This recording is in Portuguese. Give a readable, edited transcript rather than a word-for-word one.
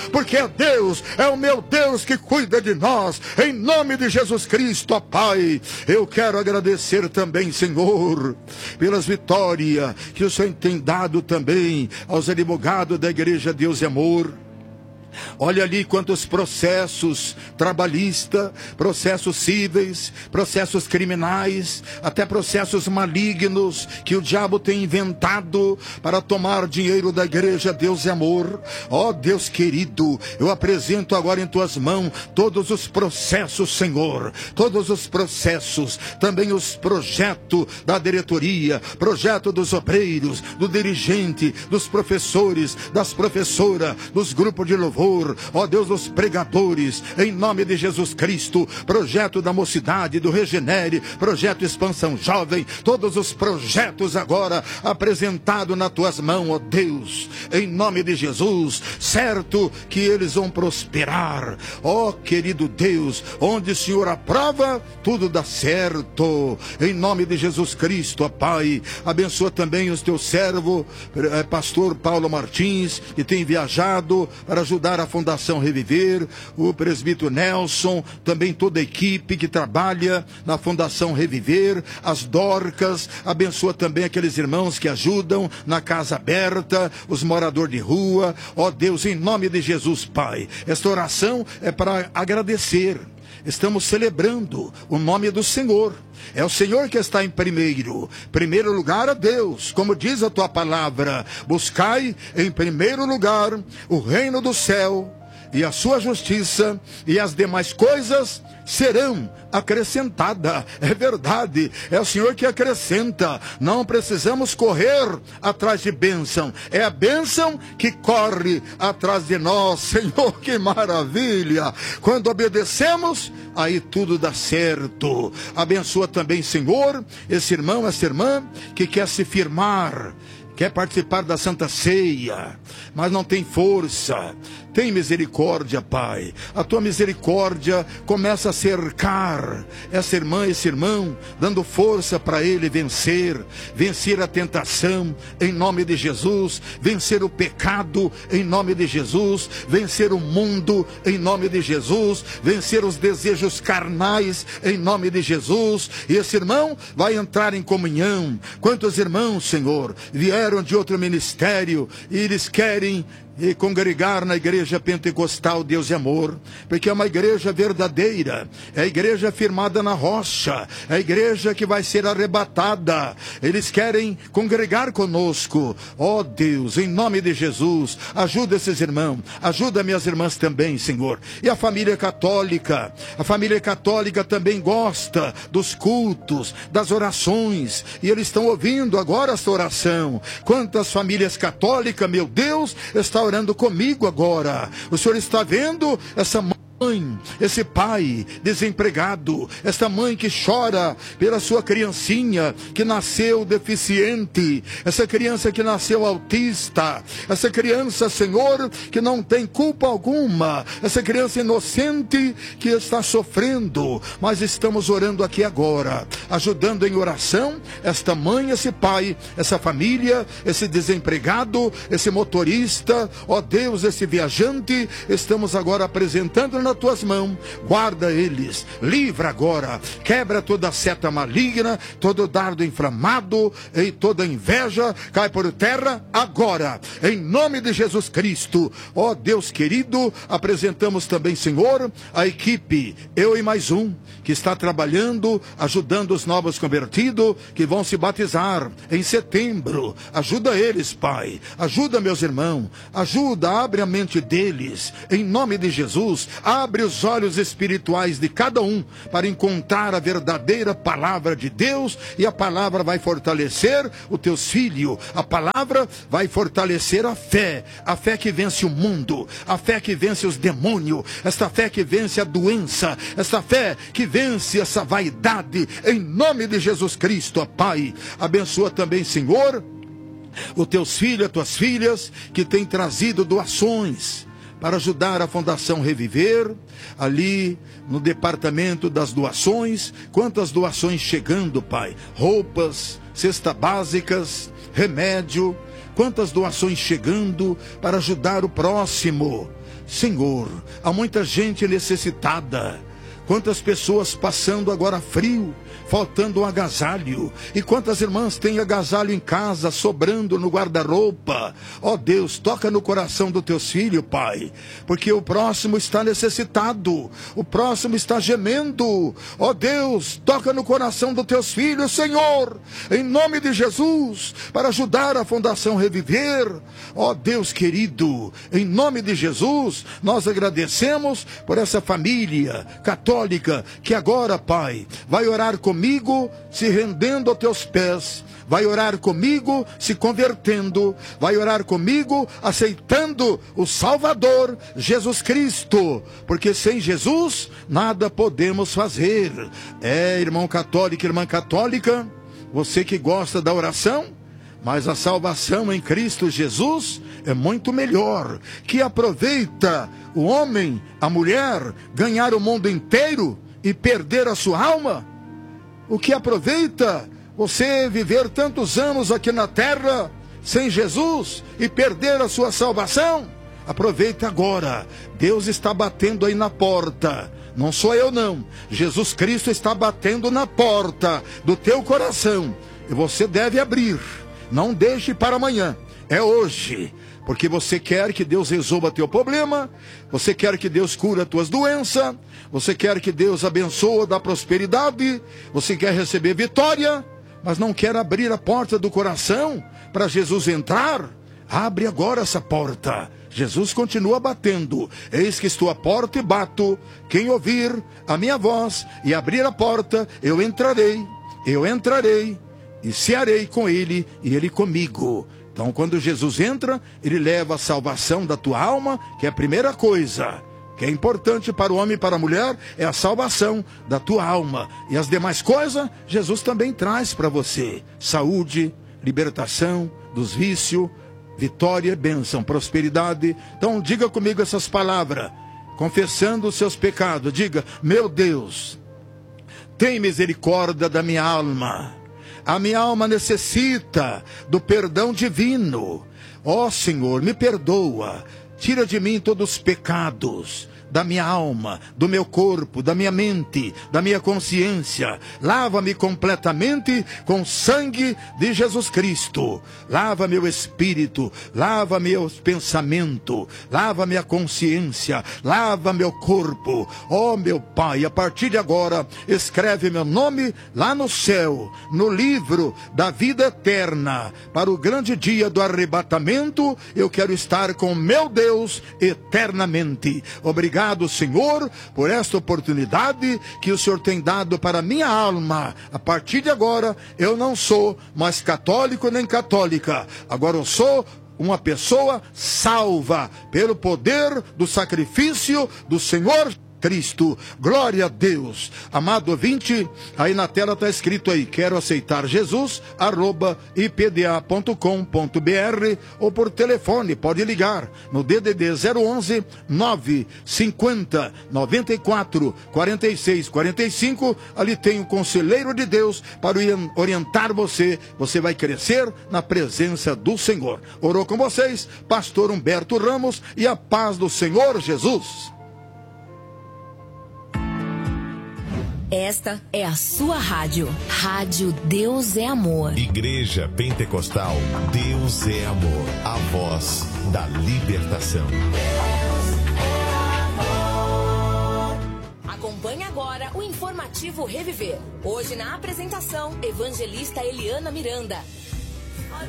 porque Deus é o meu Deus que cuida de nós, em nome de Jesus Cristo, ó Pai. Eu quero agradecer também, Senhor, pelas vitórias que o Senhor tem dado também aos advogados da Igreja Deus e Amor. Olha ali quantos processos trabalhistas, processos cíveis, processos criminais, até processos malignos que o diabo tem inventado para tomar dinheiro da Igreja Deus e Amor. Ó Deus querido, eu apresento agora em tuas mãos todos os processos, Senhor, todos os processos, também os projetos da diretoria, projeto dos obreiros, do dirigente, dos professores, das professoras, dos grupos de louvor, ó Deus, dos pregadores, em nome de Jesus Cristo, projeto da mocidade, do Regenere, projeto Expansão Jovem, todos os projetos agora apresentados nas tuas mãos, ó Deus, em nome de Jesus, certo que eles vão prosperar, ó querido Deus, onde o Senhor aprova, tudo dá certo, em nome de Jesus Cristo, ó Pai. Abençoa também os teus servos, pastor Paulo Martins, que tem viajado para ajudar a Fundação Reviver, o presbítero Nelson, também toda a equipe que trabalha na Fundação Reviver, as Dorcas. Abençoa também aqueles irmãos que ajudam na Casa Aberta, os moradores de rua, ó Deus, em nome de Jesus, Pai. Esta oração é para agradecer. Estamos celebrando o nome do Senhor. É o Senhor que está em primeiro lugar a Deus, como diz a tua palavra. Buscai em primeiro lugar o reino do céu e a sua justiça, e as demais coisas serão acrescentadas. É verdade, é o Senhor que acrescenta. Não precisamos correr atrás de bênção, é a bênção que corre atrás de nós. Senhor, que maravilha! Quando obedecemos, aí tudo dá certo. Abençoa também, Senhor, esse irmão, essa irmã que quer se firmar, quer participar da Santa Ceia, mas não tem força. Tem misericórdia, Pai. A tua misericórdia começa a cercar essa irmã, esse irmão, dando força para ele vencer a tentação, em nome de Jesus, vencer o pecado, em nome de Jesus, vencer o mundo, em nome de Jesus, vencer os desejos carnais, em nome de Jesus. E esse irmão vai entrar em comunhão. Quantos irmãos, Senhor, vieram de outro ministério e eles querem congregar na Igreja Pentecostal Deus e Amor, porque é uma igreja verdadeira, é a igreja firmada na rocha, é a igreja que vai ser arrebatada. Eles querem congregar conosco. Ó Deus, em nome de Jesus, ajuda esses irmãos, ajuda minhas irmãs também, Senhor. E a família católica também gosta dos cultos, das orações, e eles estão ouvindo agora essa oração. Quantas famílias católicas, meu Deus, está orando comigo agora. O Senhor está vendo essa mãe, esse pai desempregado, essa mãe que chora pela sua criancinha que nasceu deficiente, essa criança que nasceu autista, essa criança, Senhor, que não tem culpa alguma, essa criança inocente que está sofrendo, mas estamos orando aqui agora, ajudando em oração esta mãe, esse pai, essa família, esse desempregado, esse motorista, ó Deus, esse viajante. Estamos agora apresentando nas tuas mãos. Guarda eles, livra agora, quebra toda seta maligna, todo dardo inflamado e toda inveja cai por terra agora, em nome de Jesus Cristo. Ó Deus querido, apresentamos também, Senhor, a equipe, eu e mais um, que está trabalhando, ajudando os novos convertidos que vão se batizar em setembro. Ajuda eles, Pai, ajuda meus irmãos, ajuda, abre a mente deles, em nome de Jesus. Abre os olhos espirituais de cada um para encontrar a verdadeira palavra de Deus, e a palavra vai fortalecer os teus filhos, a palavra vai fortalecer a fé que vence o mundo, a fé que vence os demônios, esta fé que vence a doença, esta fé que vence essa vaidade, em nome de Jesus Cristo, ó Pai. Abençoa também, Senhor, os teus filhos, as tuas filhas que têm trazido doações para ajudar a Fundação Reviver, ali no departamento das doações. Quantas doações chegando, Pai? Roupas, cestas básicas, remédio, quantas doações chegando para ajudar o próximo. Senhor, há muita gente necessitada. Quantas pessoas passando agora frio, faltando um agasalho. E quantas irmãs têm agasalho em casa, sobrando no guarda-roupa. Ó Deus, toca no coração dos teus filhos, Pai. Porque o próximo está necessitado. O próximo está gemendo. Ó Deus, toca no coração dos teus filhos, Senhor. Em nome de Jesus, para ajudar a Fundação Reviver. Ó Deus querido, em nome de Jesus, nós agradecemos por essa família católica que agora, Pai, vai orar comigo, se rendendo aos teus pés, vai orar comigo, se convertendo, vai orar comigo, aceitando o Salvador, Jesus Cristo, porque sem Jesus, nada podemos fazer. Irmão católico, irmã católica, você que gosta da oração, mas a salvação em Cristo Jesus é muito melhor. Que aproveita o homem, a mulher, ganhar o mundo inteiro e perder a sua alma? O que aproveita você viver tantos anos aqui na terra sem Jesus e perder a sua salvação? Aproveita agora. Deus está batendo aí na porta. Não sou eu não. Jesus Cristo está batendo na porta do teu coração. E você deve abrir. Não deixe para amanhã, é hoje, porque você quer que Deus resolva teu problema, você quer que Deus cure as tuas doenças, você quer que Deus abençoe, dá prosperidade, você quer receber vitória, mas não quer abrir a porta do coração para Jesus entrar. Abre agora essa porta. Jesus continua batendo. Eis que estou à porta e bato. Quem ouvir a minha voz e abrir a porta, eu entrarei e cearei com ele e ele comigo. Então, quando Jesus entra, ele leva a salvação da tua alma, que é a primeira coisa que é importante para o homem e para a mulher, é a salvação da tua alma. E as demais coisas, Jesus também traz para você: saúde, libertação dos vícios, vitória, bênção, prosperidade. Então, diga comigo essas palavras, confessando os seus pecados. Diga: meu Deus, tem misericórdia da minha alma. A minha alma necessita do perdão divino. Ó Senhor, me perdoa. Tira de mim todos os pecados da minha alma, do meu corpo, da minha mente, da minha consciência. Lava-me completamente com o sangue de Jesus Cristo. Lava meu espírito, lava meus pensamentos, lava minha consciência, lava meu corpo. Ó meu Pai, a partir de agora, escreve meu nome lá no céu, no livro da vida eterna. Para o grande dia do arrebatamento, eu quero estar com meu Deus eternamente. Obrigado, Senhor, por esta oportunidade que o Senhor tem dado para a minha alma. A partir de agora, eu não sou mais católico nem católica. Agora eu sou uma pessoa salva pelo poder do sacrifício do Senhor Cristo. Glória a Deus. Amado ouvinte, aí na tela está escrito aí: quero aceitar Jesus, @ipda.com.br, ou por telefone, pode ligar no DDD 011 950 94 46 45. Ali tem um conselheiro de Deus para orientar você. Você vai crescer na presença do Senhor. Orou com vocês, pastor Humberto Ramos, e a paz do Senhor Jesus. Esta é a sua rádio. Rádio Deus é Amor. Igreja Pentecostal Deus é Amor. A voz da libertação. Deus é amor. Acompanhe agora o informativo Reviver. Hoje na apresentação, evangelista Eliana Miranda.